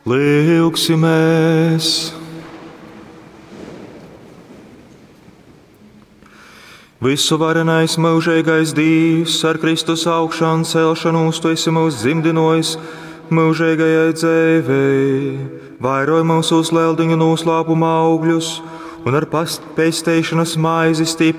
Lūksimies! Visuvarenais mūžīgais Dievs, ar Kristus augšanu celšanos tu esi mūs dzimdinojis mūžīgajai dzēvei, vairoj mūsu uzlēldiņu noslēpuma augļus un ar pestēšanas maizi stipri